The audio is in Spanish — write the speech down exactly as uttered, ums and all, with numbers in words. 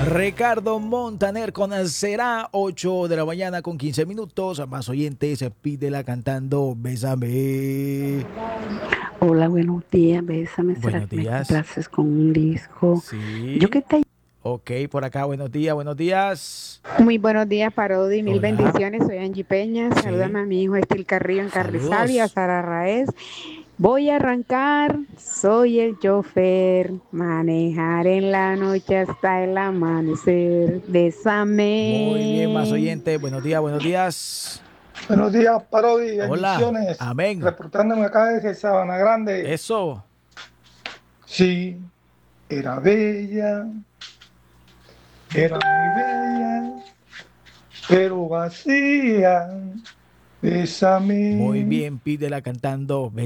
Ricardo Montaner con Será, ocho de la mañana con quince minutos. A más oyentes, pídela cantando Bésame. Hola, buenos días, bésame, ¿será Buenos que me días. complaces con un disco? Yo Sí. que te... Ok, por acá, buenos días, buenos días. Muy buenos días, Parodi. Mil Hola. bendiciones. Soy Angie Peña. Sí. Salúdame a mi hijo Estil Carrillo en Carrizal y a Saludos. Sara Raez. Voy a arrancar. Soy el chofer. Manejar en la noche hasta el amanecer. Muy bien, más Bésame. oyentes. Buenos días, buenos días. Buenos días, Parodi, Hola. bendiciones. Amén. Reportándome acá desde Sabana Grande. Eso. Sí, era bella, era muy bella, pero vacía. Muy Bésame. bien, pídela cantando